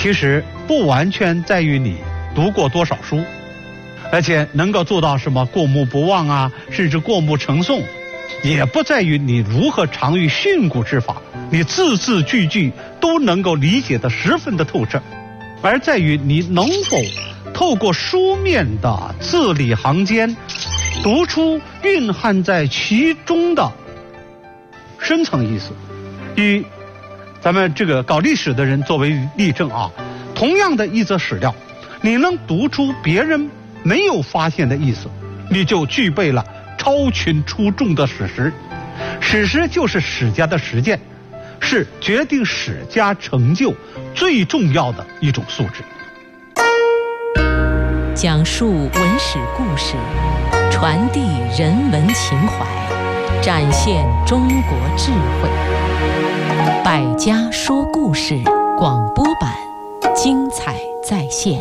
其实不完全在于你读过多少书，而且能够做到什么过目不忘啊，甚至过目成诵，也不在于你如何长于训诂之法，你字字句句都能够理解得十分的透彻，而在于你能否透过书面的字里行间读出蕴含在其中的深层意思。以咱们这个搞历史的人作为例证啊，同样的一则史料，你能读出别人没有发现的意思，你就具备了超群出众的史实。史实就是史家的实践，是决定史家成就最重要的一种素质。 讲述文史故事，传递人文情怀，展现中国智慧。百家说故事广播版，精彩再现。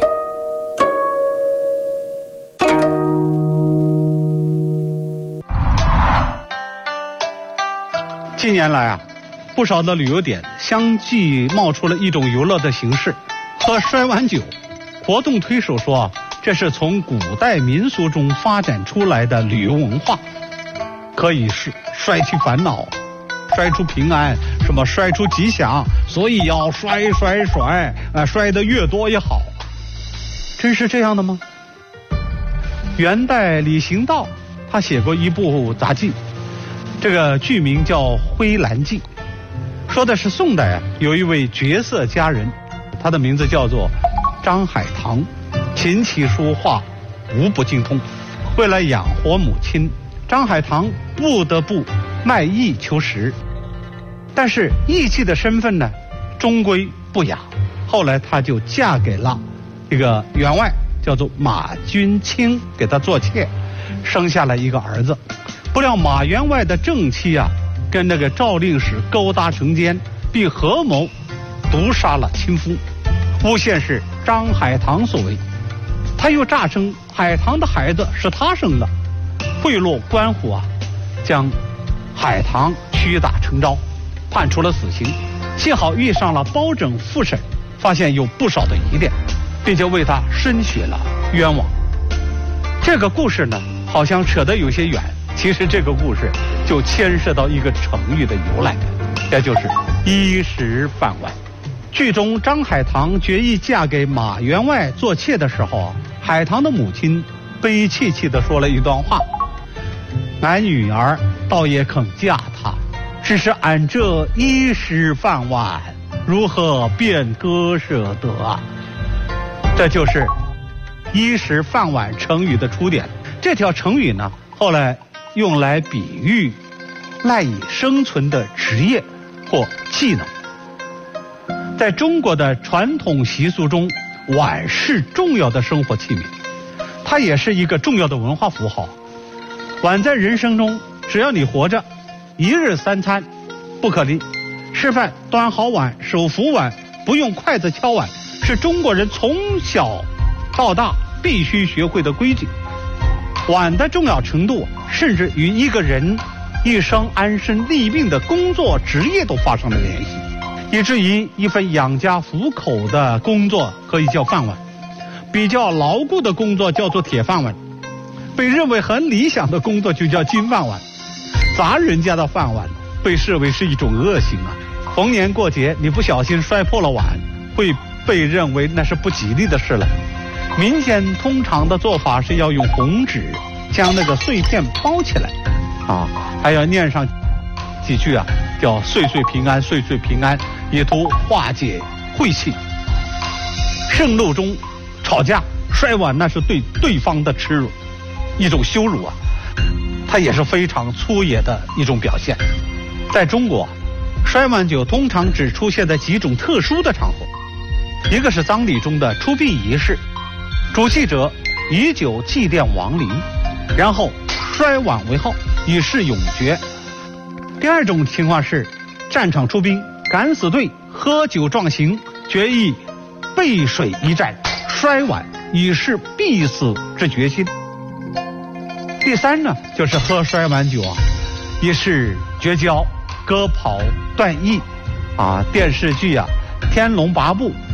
近年来啊，不少的旅游点相继冒出了一种游乐的形式，喝摔碗酒。活动推手说，这是从古代民俗中发展出来的旅游文化，可以是摔去烦恼，摔出平安，什么摔出吉祥，所以要摔，摔得越多越好。真是这样的吗？元代李行道他写过一部杂记，这个剧名叫《灰蓝记》，说的是宋代啊有一位绝色佳人，她的名字叫做张海棠，琴棋书画无不精通。为了养活母亲，张海棠不得不卖艺求食，但是艺妓的身份呢终归不雅，后来她就嫁给了一个员外，叫做马君清，给她做妾，生下了一个儿子。不料马员外的正妻啊跟那个赵令史勾搭成奸，并合谋毒杀了亲夫，诬陷是张海棠所为。他又诈称海棠的孩子是他生的，贿赂官府啊，将海棠屈打成招，判处了死刑。幸好遇上了包拯复审，发现有不少的疑点，并且为他申雪了冤枉。这个故事呢好像扯得有些远，其实这个故事就牵涉到一个成语的由来，也就是衣食饭碗。剧中张海棠决意嫁给马员外做妾的时候，海棠的母亲悲戚戚地说了一段话：俺女儿倒也肯嫁他，只是俺这衣食饭碗如何便割舍得啊？这就是衣食饭碗成语的出典。这条成语呢后来用来比喻赖以生存的职业或技能。在中国的传统习俗中，碗是重要的生活器皿，它也是一个重要的文化符号。碗在人生中，只要你活着，一日三餐不可离。吃饭端好碗，手扶碗，不用筷子敲碗，是中国人从小到大必须学会的规矩。碗的重要程度甚至与一个人一生安身立命的工作职业都发生了联系，以至于一份养家糊口的工作可以叫饭碗，比较牢固的工作叫做铁饭碗，被认为很理想的工作就叫金饭碗。砸人家的饭碗被视为是一种恶行啊！逢年过节你不小心摔破了碗，会被认为那是不吉利的事了。民间通常的做法是要用红纸将那个碎片包起来啊，还要念上几句啊，叫岁岁平安，岁岁平安，以图化解晦气。盛怒中吵架摔碗，那是对对方的耻辱，一种羞辱啊，它也是非常粗野的一种表现。在中国，摔碗酒通常只出现在几种特殊的场合，一个是丧礼中的出殡仪式，主祭者以酒祭奠亡灵，然后摔碗为号，以示永绝。第二种情况是战场出兵，敢死队喝酒壮行，决意背水一战，摔碗以示必死之决心。第三呢，就是喝摔碗酒啊，以示绝交、割袍断义啊。电视剧啊《天龙八部》